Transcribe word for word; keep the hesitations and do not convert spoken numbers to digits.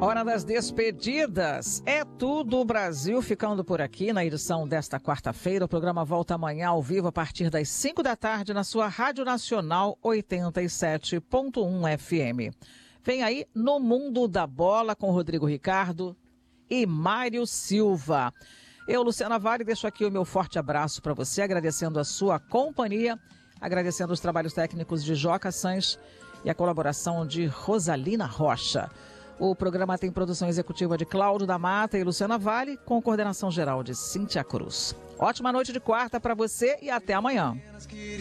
Hora das despedidas. É tudo, Brasil, ficando por aqui na edição desta quarta-feira. O programa volta amanhã ao vivo a partir das cinco da tarde na sua Rádio Nacional oitenta e sete ponto um F M. Vem aí No Mundo da Bola com Rodrigo Ricardo e Mário Silva. Eu, Luciana Vale, deixo aqui o meu forte abraço para você, agradecendo a sua companhia, agradecendo os trabalhos técnicos de Joca Sanz e a colaboração de Rosalina Rocha. O programa tem produção executiva de Cláudio da Mata e Luciana Vale, com coordenação geral de Cíntia Cruz. Ótima noite de quarta para você e até amanhã.